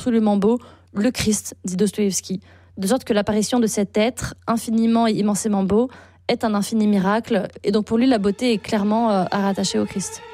absolument beau, le Christ, dit Dostoïevski, de sorte que l'apparition de cet être infiniment et immensément beau est un infini miracle, et donc pour lui la beauté est clairement à rattacher au Christ.